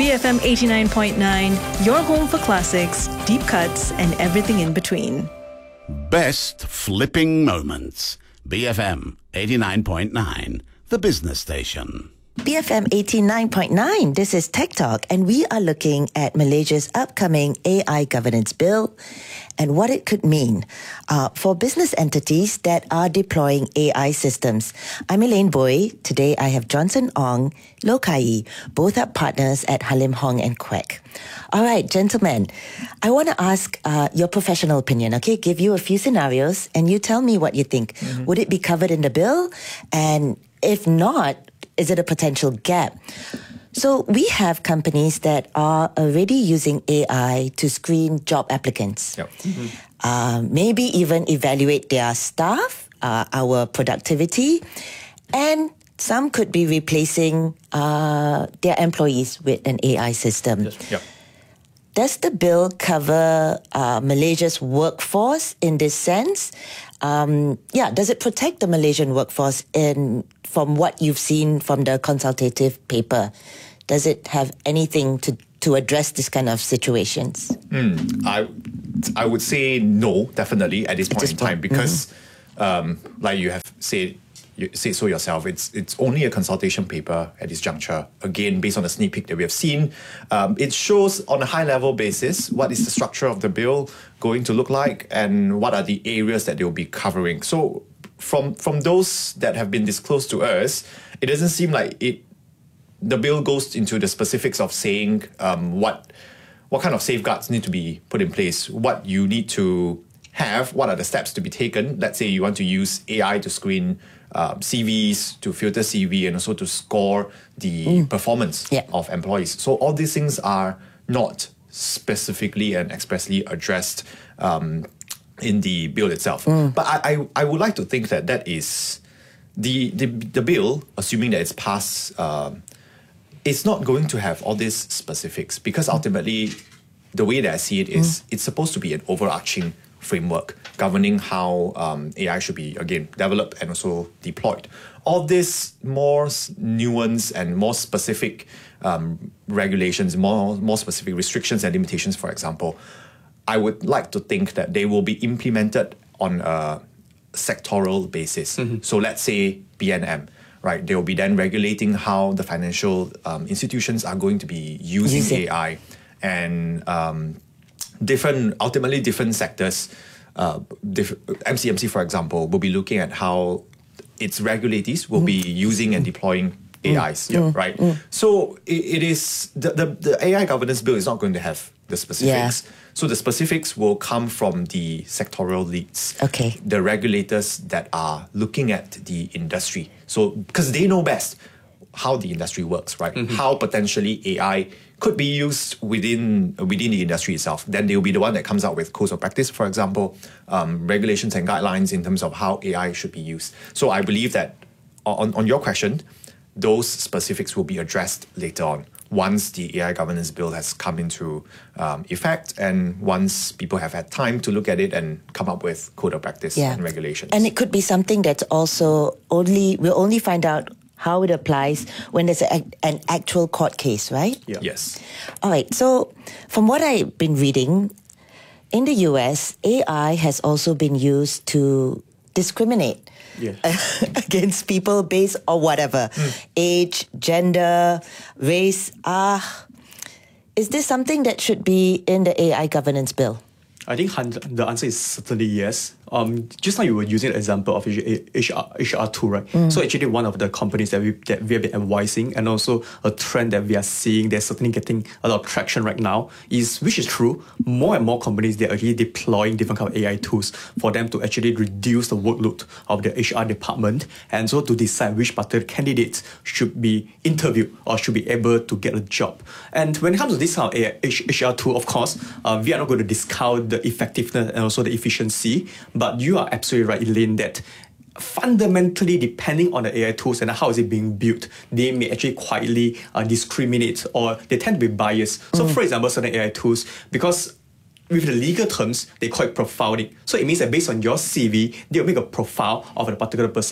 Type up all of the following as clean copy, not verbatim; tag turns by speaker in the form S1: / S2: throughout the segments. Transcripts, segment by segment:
S1: BFM 89.9, your home for classics, deep cuts, and everything in between.
S2: Best flipping moments. BFM 89.9, the business station.
S3: BFM 89.9, this is Tech Talk, and we are looking at Malaysia's upcoming AI governance bill and what it could mean for business entities that are deploying AI systems. I'm Elaine Boy. Today I have Johnson Ong, Loh Kai, both are partners at Halim Hong and Quek. All right, gentlemen, I want to ask your professional opinion, okay? Give you a few scenarios and you tell me what you think. Mm-hmm. Would it be covered in the bill? And if not, is it a potential gap? So we have companies that are already using AI to screen job applicants.
S4: Yep. Mm-hmm.
S3: Maybe even evaluate their staff, our productivity, and some could be replacing their employees with an AI system.
S4: Yes. Yep.
S3: Does the bill cover Malaysia's workforce in this sense? Does it protect the Malaysian workforce from what you've seen from the consultative paper? Does it have anything to address this kind of situations?
S4: I would say no, definitely at this point in time, because like you have said, you say so yourself, it's only a consultation paper at this juncture. Again, based on the sneak peek that we have seen, it shows on a high level basis what is the structure of the bill going to look like and what are the areas that they will be covering. So from those that have been disclosed to us, it doesn't seem like the bill goes into the specifics of saying what kind of safeguards need to be put in place, what you need to have, what are the steps to be taken. Let's say you want to use AI to screen CVs, to filter CV, and also to score the performance of employees. So all these things are not specifically and expressly addressed in the bill itself. But I would like to think that is the bill, assuming that it's passed, it's not going to have all these specifics, because ultimately the way that I see it is it's supposed to be an overarching framework governing how AI should be, again, developed and also deployed. All this more nuanced and more specific regulations, more specific restrictions and limitations, for example, I would like to think that they will be implemented on a sectoral basis. So let's say BNM, right? They will be then regulating how the financial institutions are going to be using AI, and ultimately different sectors, MCMC, for example, will be looking at how its regulators will be using and deploying AIs, right? So it is the AI governance bill is not going to have the specifics. So the specifics will come from the sectoral leads, the regulators that are looking at the industry. So because they know best how the industry works, right? How potentially AI could be used within the industry itself. Then they will be the one that comes out with codes of practice, for example, regulations and guidelines in terms of how AI should be used. So I believe that on your question, those specifics will be addressed later on, once the AI governance bill has come into effect, and once people have had time to look at it and come up with code of practice and regulations.
S3: And it could be something that's also we'll only find out how it applies when there's an actual court case, right?
S4: Yeah. Yes.
S3: All right. So from what I've been reading, in the US, AI has also been used to discriminate against people based on whatever, age, gender, race. Is this something that should be in the AI governance bill?
S5: I think the answer is certainly yes. Just now you were using the example of HR2, right? So actually one of the companies that we have been advising, and also a trend that we are seeing that's certainly getting a lot of traction right now, which is true, more and more companies, they're actually deploying different kind of AI tools for them to actually reduce the workload of the HR department, and so to decide which particular candidates should be interviewed or should be able to get a job. And when it comes to this kind of HR2, of course, we are not going to discount the effectiveness and also the efficiency. But you are absolutely right, Elaine, that fundamentally, depending on the AI tools and how is it being built, they may actually quietly discriminate, or they tend to be biased. So for example, certain AI tools, because with the legal terms, they call it profiling. So it means that based on your CV, they'll make a profile of a particular person.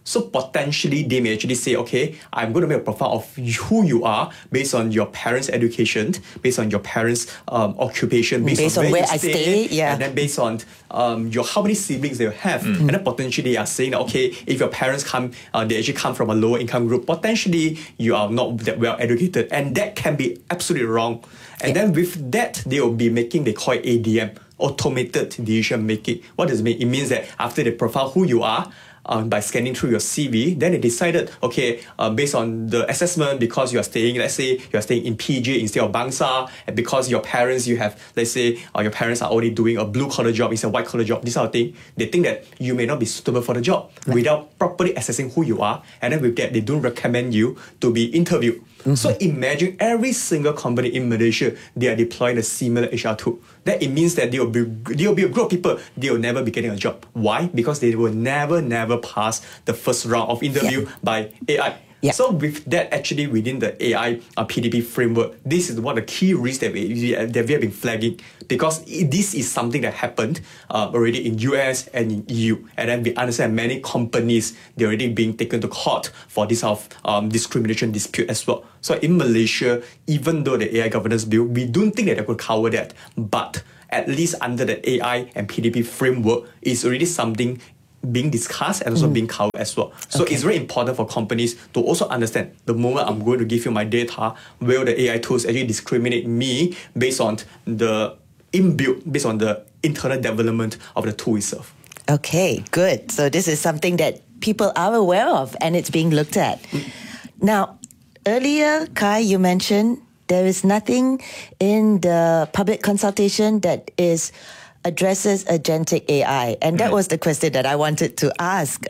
S5: So potentially they may actually say, okay, I'm going to make a profile of who you are based on your parents' education, based on your parents' occupation, based on where I stay, and then based on your how many siblings they have. And then potentially they are saying that, okay, if your parents they actually come from a lower income group, potentially you are not that well educated, and that can be absolutely wrong. And then with that, they will be making, they call it ADM, automated decision making. What does it mean? It means that after they profile who you are, by scanning through your CV, then they decided, okay, based on the assessment, because you are staying, let's say you are staying in PJ instead of Bangsar, and because your parents, you have, let's say, your parents are already doing a blue collar job instead of white collar job, this sort of thing, they think that you may not be suitable for the job without properly assessing who you are, and then with that, they don't recommend you to be interviewed. So imagine every single company in Malaysia, they are deploying a similar HR tool. That it means that there will be a group of people, they will never be getting a job. Why? Because they will never pass the first round of interview by AI. Yeah. So with that, actually within the AI PDP framework, this is one of the key risks that we have been flagging, because this is something that happened already in US and in EU. And then we understand many companies, they're already being taken to court for this sort of discrimination dispute as well. So in Malaysia, even though the AI governance bill, we don't think that they could cover that. But at least under the AI and PDP framework, it's already something being discussed and also being covered as well. So it's very important for companies to also understand, the moment I'm going to give you my data, will the AI tools actually discriminate me based on the inbuilt, based on the internal development of the tool itself.
S3: Okay, good. So this is something that people are aware of and it's being looked at. Now, earlier, Kai, you mentioned there is nothing in the public consultation that addresses agentic AI. And that was the question that I wanted to ask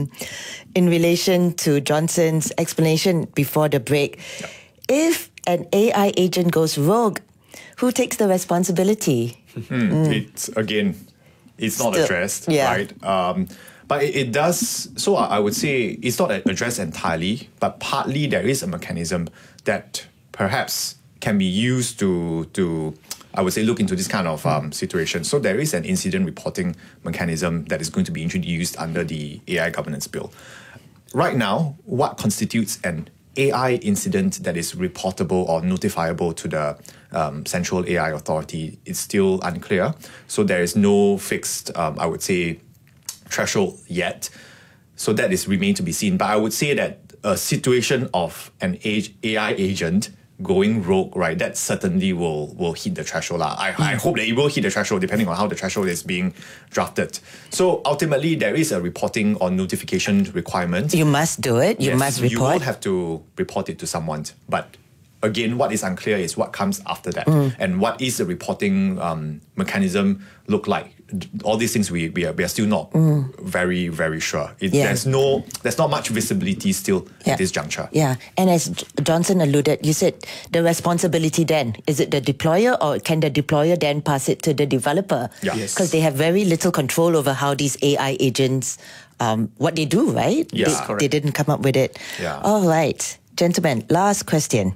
S3: in relation to Johnson's explanation before the break. Yep. If an AI agent goes rogue, who takes the responsibility?
S4: It's not addressed, right? But it does, so I would say it's not addressed entirely, but partly there is a mechanism that perhaps can be used to I would say, look into this kind of situation. So there is an incident reporting mechanism that is going to be introduced under the AI governance bill. Right now, what constitutes an AI incident that is reportable or notifiable to the Central AI Authority is still unclear. So there is no fixed, I would say, threshold yet. So that is remain to be seen. But I would say that a situation of an AI agent going rogue, right, that certainly will hit the threshold. I hope that it will hit the threshold depending on how the threshold is being drafted. So ultimately, there is a reporting or notification requirement.
S3: You must do it. You must report.
S4: You will have to report it to someone. But again, what is unclear is what comes after that. And what is the reporting mechanism look like? All these things we are still not very, very sure. There's not much visibility still at this juncture.
S3: Yeah, and as Johnson alluded, you said the responsibility then, is it the deployer, or can the deployer then pass it to the developer?
S4: Yeah.
S3: Because they have very little control over how these AI agents, what they do, right?
S4: Yeah,
S3: they didn't come up with it.
S4: Yeah.
S3: All right, gentlemen, last question.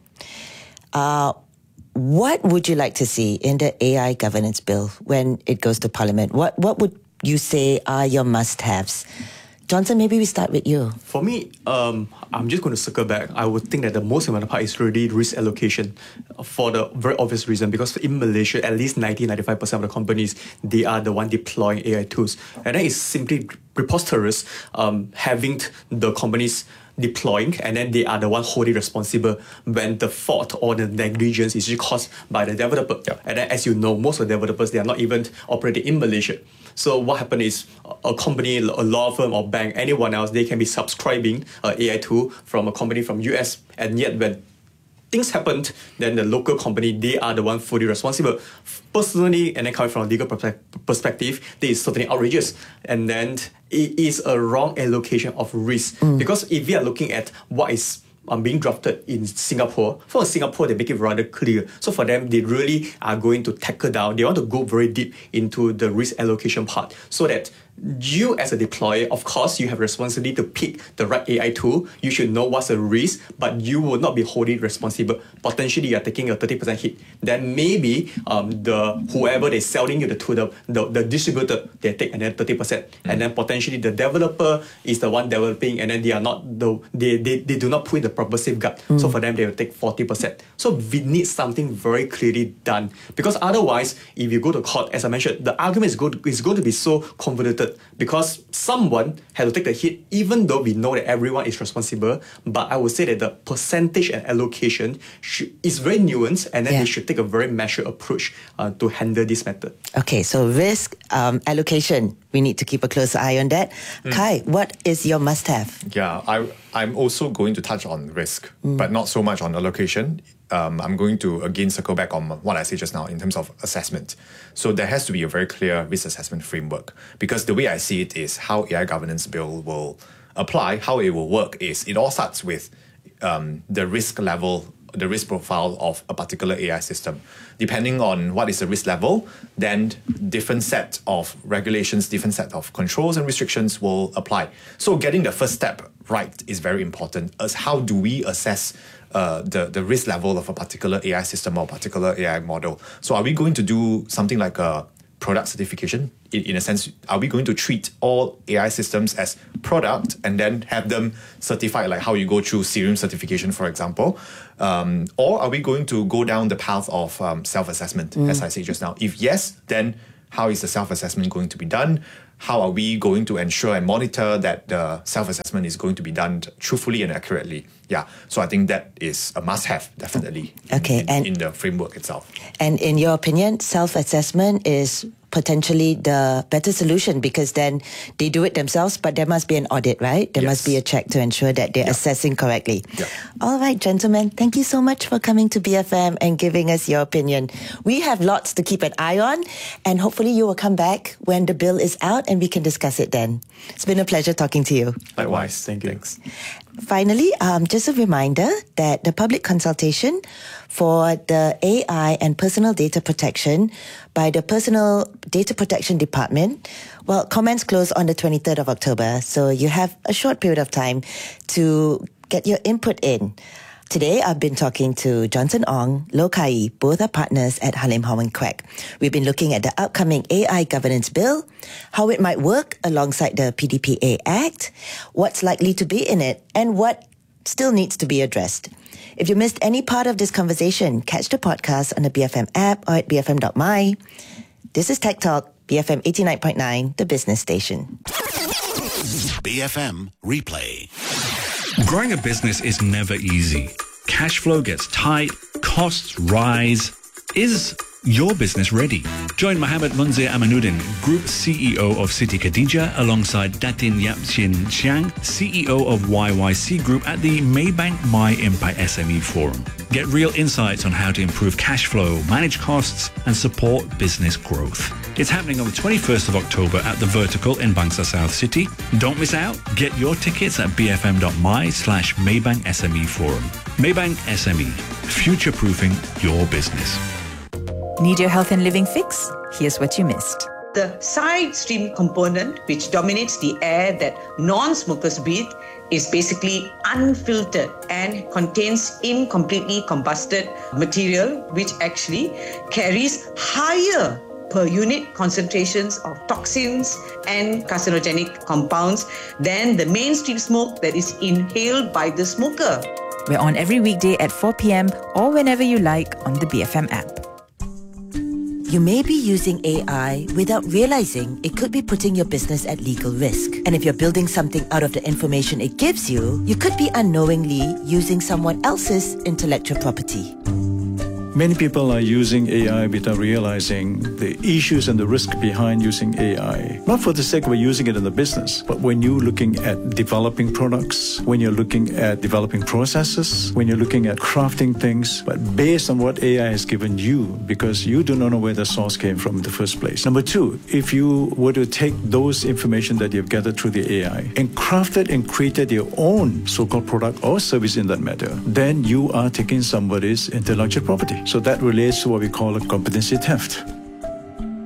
S3: What would you like to see in the AI governance bill when it goes to Parliament? What would you say are your must-haves? Johnson, maybe we start with you.
S5: For me, I'm just going to circle back. I would think that the most important part is really risk allocation for the very obvious reason, because in Malaysia, at least 90-95% of the companies, they are the one deploying AI tools. And that is simply preposterous, having the companies deploying, and then they are the one wholly responsible when the fault or the negligence is caused by the developer. Yep. And then, as you know, most of the developers, they are not even operating in Malaysia. So what happened is a company, a law firm or bank, anyone else, they can be subscribing an AI tool from a company from US, and yet when things happened, then the local company, they are the one fully responsible. Personally, and then coming from a legal perspective, this is certainly outrageous. And then it is a wrong allocation of risk. Because if we are looking at what is being drafted in Singapore, for Singapore, they make it rather clear. So for them, they really are going to tackle down, they want to go very deep into the risk allocation part, so that you as a deployer, of course, you have responsibility to pick the right AI tool. You should know what's the risk, but you will not be wholly responsible. Potentially, you are taking a 30% hit. Then maybe whoever they're selling you the tool, the distributor, they take another 30%. And then potentially the developer is the one developing, and then they are not they do not put in the proper safeguard. So for them, they will take 40%. So we need something very clearly done, because otherwise, if you go to court, as I mentioned, the argument is going to be so convoluted, because someone had to take the hit, even though we know that everyone is responsible. But I would say that the percentage and allocation is very nuanced, and then they should take a very measured approach to handle this matter.
S3: Okay, so risk allocation, we need to keep a close eye on that. Kai, what is your must-have?
S4: Yeah, I'm also going to touch on risk, but not so much on allocation. I'm going to again circle back on what I said just now in terms of assessment. So there has to be a very clear risk assessment framework, because the way I see it is how AI governance bill will apply, how it will work is it all starts with the risk level, the risk profile of a particular AI system. Depending on what is the risk level, then different set of regulations, different set of controls and restrictions will apply. So getting the first step right is very important. As how do we assess the risk level of a particular AI system or particular AI model? So are we going to do something like a product certification? In a sense, are we going to treat all AI systems as product and then have them certified, like how you go through Cerium certification, for example? Or are we going to go down the path of self-assessment, as I said just now? If yes, then how is the self-assessment going to be done? How are we going to ensure and monitor that the self-assessment is going to be done truthfully and accurately? Yeah, so I think that is a must-have, definitely, in the framework itself.
S3: And in your opinion, self-assessment is potentially the better solution, because then they do it themselves, but there must be an audit, right? There must be a check to ensure that they're assessing correctly. All right, gentlemen, thank you so much for coming to BFM and giving us your opinion. We have lots to keep an eye on, and hopefully you will come back when the bill is out and we can discuss it then. It's been a pleasure talking to you.
S5: Likewise, thank you.
S4: Thanks.
S3: Finally, just a reminder that the public consultation for the AI and personal data protection by the Personal Data Protection Department, well, comments close on the 23rd of October, so you have a short period of time to get your input in. Today, I've been talking to Johnson Ong, Loh Kai, both are partners at Halim Hong & Quek. We've been looking at the upcoming AI governance bill, how it might work alongside the PDPA Act, what's likely to be in it, and what still needs to be addressed. If you missed any part of this conversation, catch the podcast on the BFM app or at bfm.my. This is Tech Talk, BFM 89.9, the business station.
S2: BFM Replay.
S6: Growing a business is never easy. Cash flow gets tight, costs rise. Is your business ready? Join Mohammed Munzir Amanuddin, Group CEO of Siti Khadija, alongside Datin Yap Chin Chiang, CEO of YYC Group at the Maybank My Impact SME Forum. Get real insights on how to improve cash flow, manage costs, and support business growth. It's happening on the 21st of October at The Vertical in Bangsar South City. Don't miss out. Get your tickets at bfm.my/Maybank SME Forum. Maybank SME, future-proofing your business.
S1: Need your health and living fix? Here's what you missed.
S7: The side stream component, which dominates the air that non-smokers breathe, is basically unfiltered and contains incompletely combusted material, which actually carries higher per unit concentrations of toxins and carcinogenic compounds than the mainstream smoke that is inhaled by the smoker.
S1: We're on every weekday at 4 p.m. or whenever you like on the BFM app.
S3: You may be using AI without realizing it could be putting your business at legal risk. And if you're building something out of the information it gives you, you could be unknowingly using someone else's intellectual property.
S8: Many people are using AI without realizing the issues and the risk behind using AI. Not for the sake of using it in the business, but when you're looking at developing products, when you're looking at developing processes, when you're looking at crafting things, but based on what AI has given you, because you do not know where the source came from in the first place. Number two, if you were to take those information that you've gathered through the AI and crafted and created your own so-called product or service in that matter, then you are taking somebody's intellectual property. So that relates to what we call a competency theft.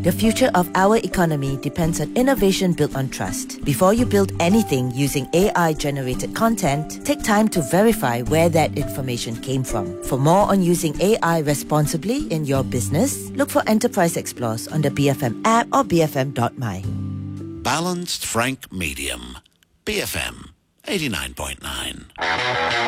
S3: The future of our economy depends on innovation built on trust. Before you build anything using AI-generated content, take time to verify where that information came from. For more on using AI responsibly in your business, look for Enterprise Explorers on the BFM app or bfm.my.
S2: Balanced frank medium. BFM 89.9.